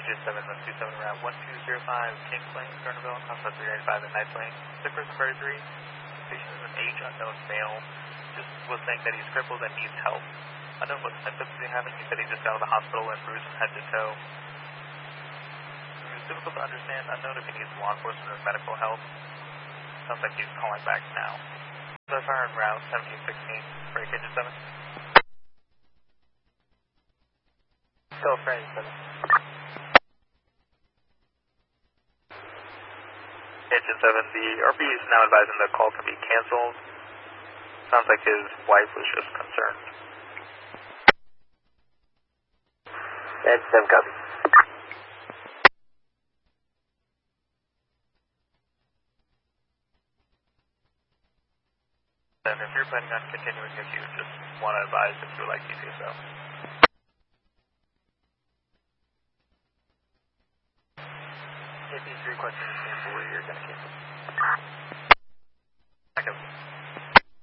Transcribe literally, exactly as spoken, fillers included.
J seven one two seven route one two zero five Kings Lane, Gurneville, Hospital three ninety-five at Knights Lane. Sick person thirty-three. Patient is an age unknown male. Just was saying that he's crippled and needs help. Unknown what symptoms he's having. He said he just got out of the hospital and bruised from head to toe. It's difficult to understand. Unknown if he needs law enforcement or medical help. Sounds like he's calling back now. So far on route seventeen sixteen, break engine seven. Still friends, seven. Engine seven, the R P is now advising the call can be canceled. Sounds like his wife was just concerned. Engine seven, copy. And if you're planning on continuing, if you just want to advise if you would like to do so. If he's requesting to cancel, you're going to cancel. Second.